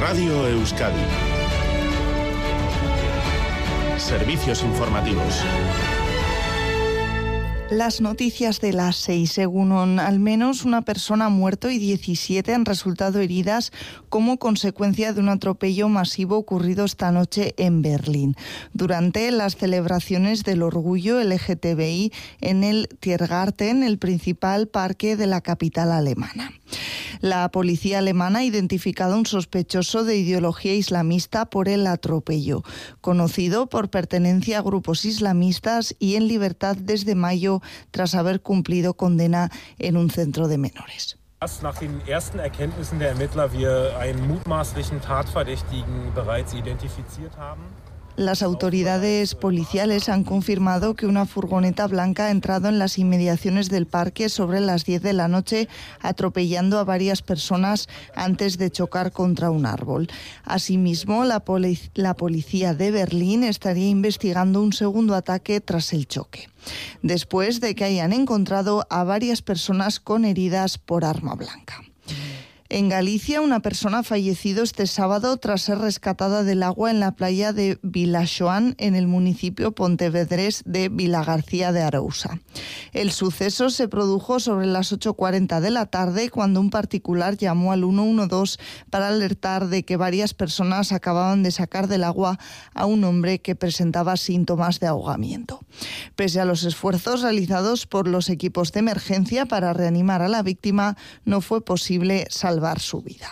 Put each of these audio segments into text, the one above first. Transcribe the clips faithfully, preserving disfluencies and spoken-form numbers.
Radio Euskadi. Servicios informativos. Las noticias de las seis. Según al menos una persona ha muerto y diecisiete han resultado heridas como consecuencia de un atropello masivo ocurrido esta noche en Berlín, durante las celebraciones del orgullo L G T B I en el Tiergarten, el principal parque de la capital alemana. La policía alemana ha identificado a un sospechoso de ideología islamista por el atropello, conocido por pertenencia a grupos islamistas y en libertad desde mayo tras haber cumplido condena en un centro de menores. Nach den ersten Erkenntnissen der Ermittler wir einen mutmaßlichen Tatverdächtigen bereits identifiziert haben. Las autoridades policiales han confirmado que una furgoneta blanca ha entrado en las inmediaciones del parque sobre las diez de la noche, atropellando a varias personas antes de chocar contra un árbol. Asimismo, la, polic- la policía de Berlín estaría investigando un segundo ataque tras el choque, después de que hayan encontrado a varias personas con heridas por arma blanca. En Galicia, una persona ha fallecido este sábado tras ser rescatada del agua en la playa de Vilaxoán, en el municipio pontevedrés de Vilagarcía de Arousa. El suceso se produjo sobre las ocho cuarenta de la tarde, cuando un particular llamó al uno uno dos para alertar de que varias personas acababan de sacar del agua a un hombre que presentaba síntomas de ahogamiento. Pese a los esfuerzos realizados por los equipos de emergencia para reanimar a la víctima, no fue posible salvar su vida.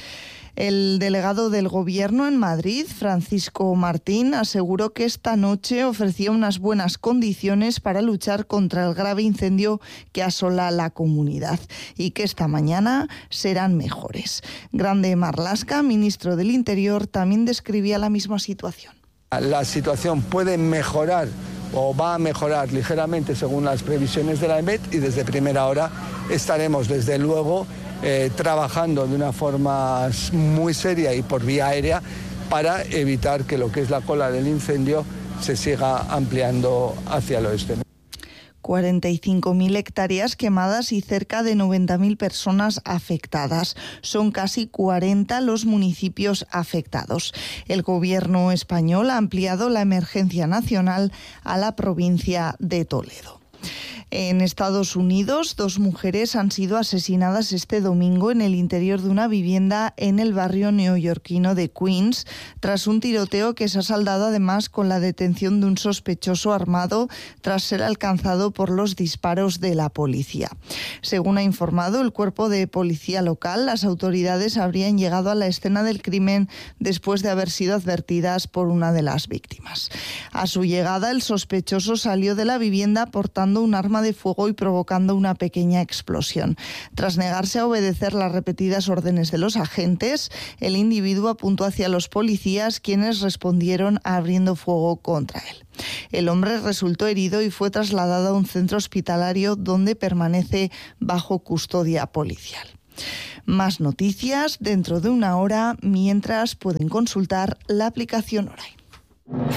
El delegado del Gobierno en Madrid, Francisco Martín, aseguró que esta noche ofrecía unas buenas condiciones para luchar contra el grave incendio que asola la comunidad y que esta mañana serán mejores. Grande Marlaska, ministro del Interior, también describía la misma situación. La situación puede mejorar o va a mejorar ligeramente según las previsiones de la E M E T, y desde primera hora estaremos desde luego Eh, trabajando de una forma muy seria y por vía aérea para evitar que lo que es la cola del incendio se siga ampliando hacia el oeste. cuarenta y cinco mil hectáreas quemadas y cerca de noventa mil personas afectadas. Son casi cuarenta los municipios afectados. El Gobierno español ha ampliado la emergencia nacional a la provincia de Toledo. En Estados Unidos, dos mujeres han sido asesinadas este domingo en el interior de una vivienda en el barrio neoyorquino de Queens, tras un tiroteo que se ha saldado además con la detención de un sospechoso armado tras ser alcanzado por los disparos de la policía. Según ha informado el cuerpo de policía local, las autoridades habrían llegado a la escena del crimen después de haber sido advertidas por una de las víctimas. A su llegada, el sospechoso salió de la vivienda portando un arma de fuego y provocando una pequeña explosión. Tras negarse a obedecer las repetidas órdenes de los agentes, el individuo apuntó hacia los policías, quienes respondieron abriendo fuego contra él. El hombre resultó herido y fue trasladado a un centro hospitalario donde permanece bajo custodia policial. Más noticias dentro de una hora, mientras pueden consultar la aplicación Orai.